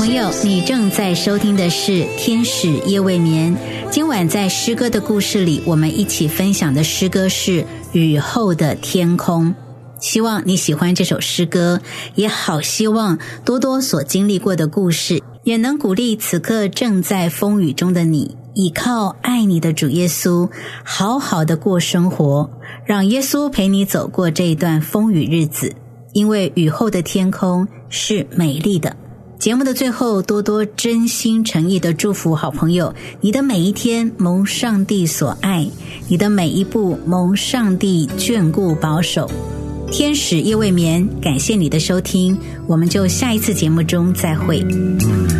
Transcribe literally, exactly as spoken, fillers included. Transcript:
朋友，你正在收听的是天使夜未眠。今晚在诗歌的故事里，我们一起分享的诗歌是雨后的天空。希望你喜欢这首诗歌，也好希望多多所经历过的故事也能鼓励此刻正在风雨中的你，依靠爱你的主耶稣，好好的过生活，让耶稣陪你走过这一段风雨日子，因为雨后的天空是美丽的。节目的最后，多多真心诚意的祝福好朋友，你的每一天蒙上帝所爱，你的每一步蒙上帝眷顾保守。天使夜未眠，感谢你的收听，我们就下一次节目中再会。